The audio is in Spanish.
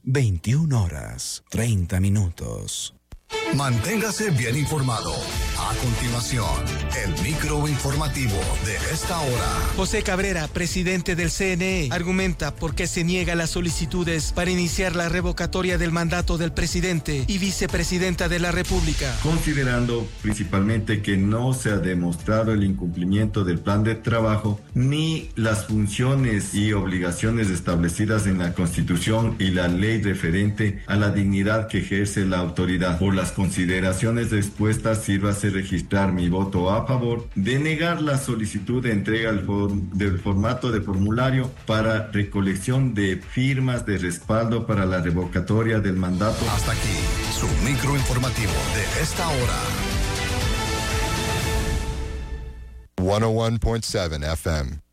21:30. Manténgase bien informado. A continuación, el microinformativo de esta hora. José Cabrera, presidente del CNE, argumenta por qué se niega las solicitudes para iniciar la revocatoria del mandato del presidente y vicepresidenta de la República. Considerando principalmente que no se ha demostrado el incumplimiento del plan de trabajo ni las funciones y obligaciones establecidas en la Constitución y la ley referente a la dignidad que ejerce la autoridad. Por las consideraciones expuestas, sírvase registrar mi voto a favor de negar la solicitud de entrega del formato de formulario para recolección de firmas de respaldo para la revocatoria del mandato. Hasta aquí, su microinformativo de esta hora. 101.7 FM.